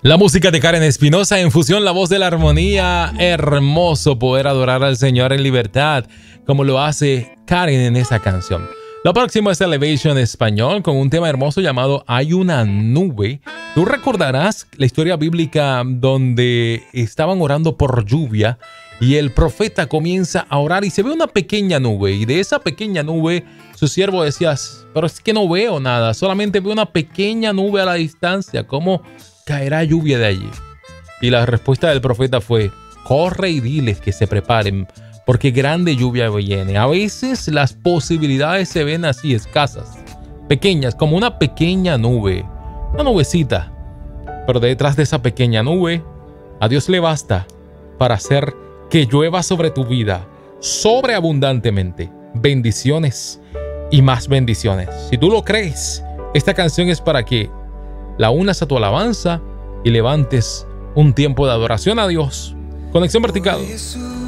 La música de Karen Espinosa en fusión, la voz de la armonía. Hermoso poder adorar al Señor en libertad, como lo hace Karen en esa canción. Lo próximo es Elevation Español con un tema hermoso llamado Hay una nube. Tú recordarás la historia bíblica donde estaban orando por lluvia y el profeta comienza a orar y se ve una pequeña nube, y de esa pequeña nube su siervo decía: pero es que no veo nada, solamente veo una pequeña nube a la distancia, ¿cómo caerá lluvia de allí? Y la respuesta del profeta fue: corre y diles que se preparen, porque grande lluvia viene. A veces las posibilidades se ven así, escasas, pequeñas, como una pequeña nube, una nubecita. Pero detrás de esa pequeña nube, a Dios le basta para hacer que llueva sobre tu vida sobreabundantemente bendiciones y más bendiciones. Si tú lo crees, esta canción es para que la unas a tu alabanza y levantes un tiempo de adoración a Dios. Conexión Vertical.